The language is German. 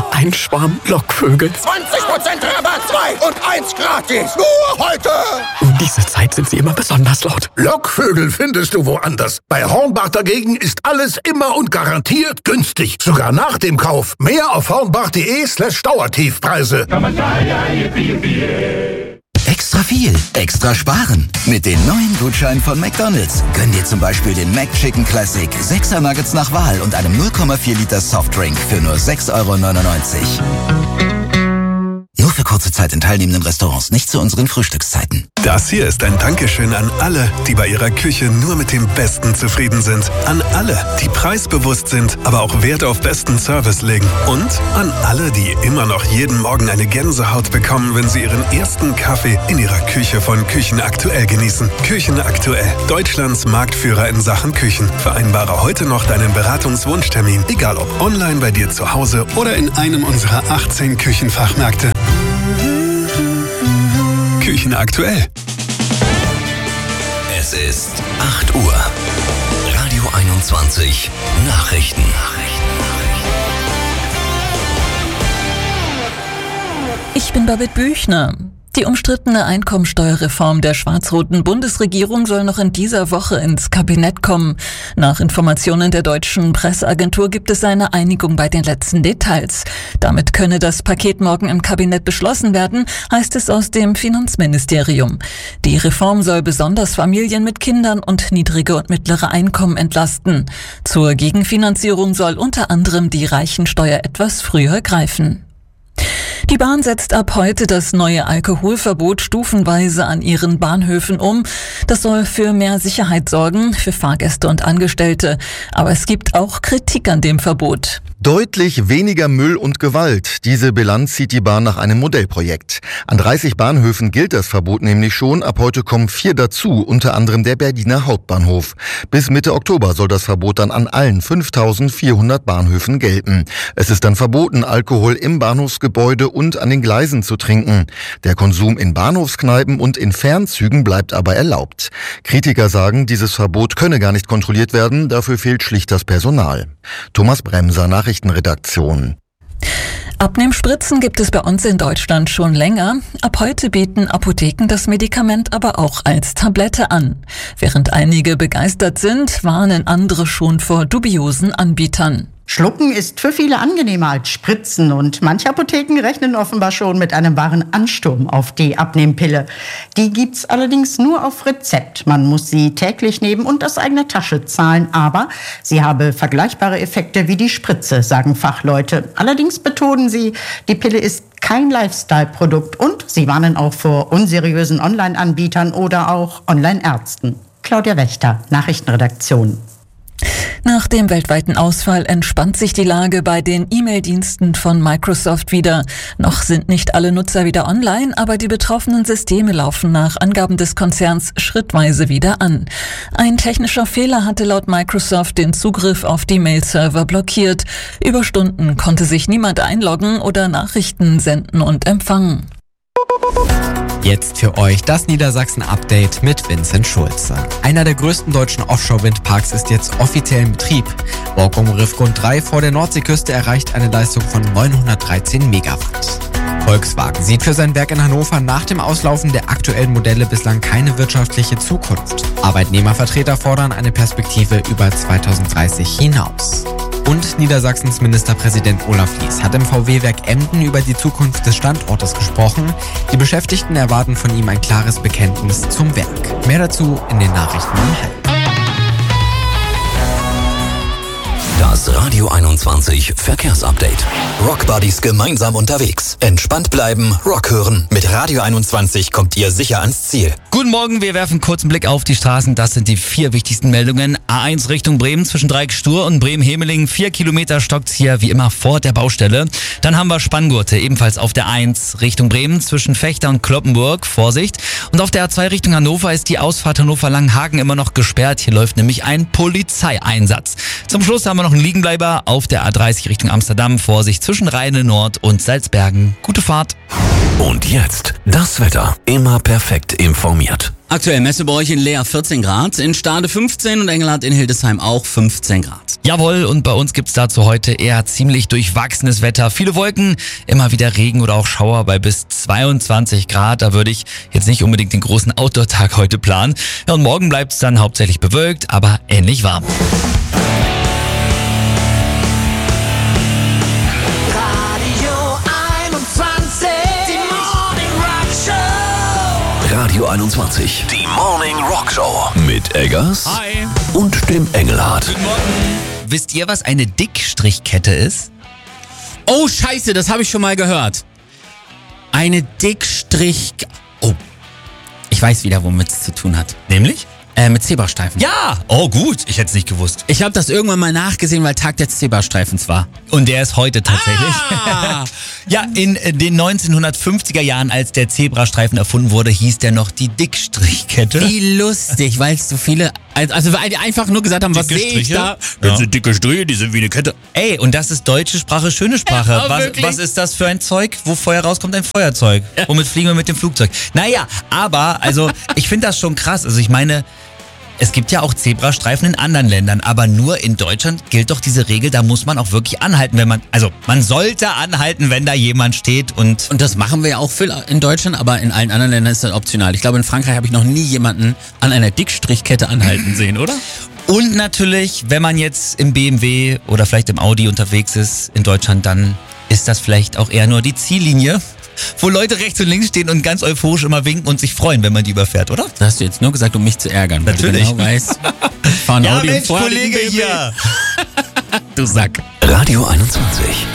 ein Schwarm Lockvögel. 20% Rabatt, 2 und 1 gratis. Nur heute. Um diese Zeit sind sie immer besonders laut. Lockvögel findest du woanders. Bei Hornbach dagegen ist alles immer und garantiert günstig. Sogar nach dem Kauf. Mehr auf hornbach.de/Dauertiefpreise. Extra viel, extra sparen. Mit den neuen Gutscheinen von McDonald's. Gönn dir zum Beispiel den McChicken Classic, 6er Nuggets nach Wahl und einem 0,4 Liter Softdrink für nur 6,99 €. Nur für kurze Zeit in teilnehmenden Restaurants, nicht zu unseren Frühstückszeiten. Das hier ist ein Dankeschön an alle, die bei ihrer Küche nur mit dem Besten zufrieden sind. An alle, die preisbewusst sind, aber auch Wert auf besten Service legen. Und an alle, die immer noch jeden Morgen eine Gänsehaut bekommen, wenn sie ihren ersten Kaffee in ihrer Küche von Küchen Aktuell genießen. Küchen Aktuell, Deutschlands Marktführer in Sachen Küchen. Vereinbare heute noch deinen Beratungswunschtermin, egal ob online bei dir zu Hause oder in einem unserer 18 Küchenfachmärkte. Küchen Aktuell. Es ist 8 Uhr. Radio 21 Nachrichten. Ich bin Babette Büchner. Die umstrittene Einkommensteuerreform der schwarz-roten Bundesregierung soll noch in dieser Woche ins Kabinett kommen. Nach Informationen der deutschen Presseagentur gibt es eine Einigung bei den letzten Details. Damit könne das Paket morgen im Kabinett beschlossen werden, heißt es aus dem Finanzministerium. Die Reform soll besonders Familien mit Kindern und niedrige und mittlere Einkommen entlasten. Zur Gegenfinanzierung soll unter anderem die Reichensteuer etwas früher greifen. Die Bahn setzt ab heute das neue Alkoholverbot stufenweise an ihren Bahnhöfen um. Das soll für mehr Sicherheit sorgen, für Fahrgäste und Angestellte. Aber es gibt auch Kritik an dem Verbot. Deutlich weniger Müll und Gewalt. Diese Bilanz zieht die Bahn nach einem Modellprojekt. An 30 Bahnhöfen gilt das Verbot nämlich schon. Ab heute kommen 4 dazu, unter anderem der Berliner Hauptbahnhof. Bis Mitte Oktober soll das Verbot dann an allen 5.400 Bahnhöfen gelten. Es ist dann verboten, Alkohol im Bahnhofsgebäude und an den Gleisen zu trinken. Der Konsum in Bahnhofskneipen und in Fernzügen bleibt aber erlaubt. Kritiker sagen, dieses Verbot könne gar nicht kontrolliert werden. Dafür fehlt schlicht das Personal. Thomas Bremser, Nachrichtenredaktion. Abnehmspritzen gibt es bei uns in Deutschland schon länger. Ab heute bieten Apotheken das Medikament aber auch als Tablette an. Während einige begeistert sind, warnen andere schon vor dubiosen Anbietern. Schlucken ist für viele angenehmer als Spritzen und manche Apotheken rechnen offenbar schon mit einem wahren Ansturm auf die Abnehmpille. Die gibt's allerdings nur auf Rezept. Man muss sie täglich nehmen und aus eigener Tasche zahlen, aber sie habe vergleichbare Effekte wie die Spritze, sagen Fachleute. Allerdings betonen sie, die Pille ist kein Lifestyle-Produkt und sie warnen auch vor unseriösen Online-Anbietern oder auch Online-Ärzten. Claudia Wächter, Nachrichtenredaktion. Nach dem weltweiten Ausfall entspannt sich die Lage bei den E-Mail-Diensten von Microsoft wieder. Noch sind nicht alle Nutzer wieder online, aber die betroffenen Systeme laufen nach Angaben des Konzerns schrittweise wieder an. Ein technischer Fehler hatte laut Microsoft den Zugriff auf die Mail-Server blockiert. Über Stunden konnte sich niemand einloggen oder Nachrichten senden und empfangen. Jetzt für euch das Niedersachsen-Update mit Vincent Schulze. Einer der größten deutschen Offshore-Windparks ist jetzt offiziell in Betrieb. Borkum Riffgrund 3 vor der Nordseeküste erreicht eine Leistung von 913 Megawatt. Volkswagen sieht für sein Werk in Hannover nach dem Auslaufen der aktuellen Modelle bislang keine wirtschaftliche Zukunft. Arbeitnehmervertreter fordern eine Perspektive über 2030 hinaus. Und Niedersachsens Ministerpräsident Olaf Lies hat im VW-Werk Emden über die Zukunft des Standortes gesprochen. Die Beschäftigten erwarten von ihm ein klares Bekenntnis zum Werk. Mehr dazu in den Nachrichten um 12:30. Das Radio 21 Verkehrsupdate. Rock Buddies gemeinsam unterwegs. Entspannt bleiben, Rock hören. Mit Radio 21 kommt ihr sicher ans Ziel. Guten Morgen, wir werfen kurz einen Blick auf die Straßen. Das sind die 4 wichtigsten Meldungen. A1 Richtung Bremen zwischen Dreieck-Stur und Bremen-Hemeling. 4 Kilometer stockt's hier wie immer vor der Baustelle. Dann haben wir Spanngurte, ebenfalls auf der 1 Richtung Bremen zwischen Fechter und Kloppenburg. Vorsicht. Und auf der A2 Richtung Hannover ist die Ausfahrt Hannover-Langenhagen immer noch gesperrt. Hier läuft nämlich ein Polizeieinsatz. Zum Schluss haben wir noch ein Liegenbleiber auf der A30 Richtung Amsterdam. Vorsicht zwischen Rheine Nord und Salzbergen. Gute Fahrt. Und jetzt das Wetter. Immer perfekt informiert. Aktuell Messe bei euch in Leer 14 Grad, in Stade 15 und Engelhardt in Hildesheim auch 15 Grad. Jawohl, und bei uns gibt's dazu heute eher ziemlich durchwachsenes Wetter. Viele Wolken, immer wieder Regen oder auch Schauer bei bis 22 Grad. Da würde ich jetzt nicht unbedingt den großen Outdoor-Tag heute planen. Ja, und morgen bleibt's dann hauptsächlich bewölkt, aber ähnlich warm. Radio 21, die Morning Rock Show mit Eggers Hi. und dem Engelhardt. Guten Morgen. Wisst ihr, was eine Dickstrichkette ist? Oh Scheiße, das habe ich schon mal gehört. Eine Oh, ich weiß wieder, womit es zu tun hat. Nämlich? Mit Zebrastreifen. Ja! Oh gut, ich hätte es nicht gewusst. Ich habe das irgendwann mal nachgesehen, weil Tag des Zebrastreifens war. Und der ist heute tatsächlich. Ah! Ja, in den 1950er Jahren, als der Zebrastreifen erfunden wurde, hieß der noch die Dickstrichkette. Wie lustig, weil es so viele... Also weil die einfach nur gesagt haben, was sehe ich da? Das sind dicke Striche, die sind wie eine Kette. Ey, und das ist deutsche Sprache, schöne Sprache. Ja, was ist das für ein Zeug? Wo Feuer rauskommt, ein Feuerzeug. Ja. Womit fliegen wir mit dem Flugzeug? Naja, aber, also, ich finde das schon krass. Also ich meine... Es gibt ja auch Zebrastreifen in anderen Ländern, aber nur in Deutschland gilt doch diese Regel, da muss man auch wirklich anhalten, man sollte anhalten, wenn da jemand steht und das machen wir ja auch viel in Deutschland, aber in allen anderen Ländern ist das optional. Ich glaube, in Frankreich habe ich noch nie jemanden an einer Dickstrichkette anhalten sehen, oder? Und natürlich, wenn man jetzt im BMW oder vielleicht im Audi unterwegs ist in Deutschland, dann ist das vielleicht auch eher nur die Ziellinie, wo Leute rechts und links stehen und ganz euphorisch immer winken und sich freuen, wenn man die überfährt, oder? Das hast du jetzt nur gesagt, um mich zu ärgern. Natürlich. Weil du genau weißt, fahren ja, Audi Mensch, und Kollege hier. Du Sack. Radio 21.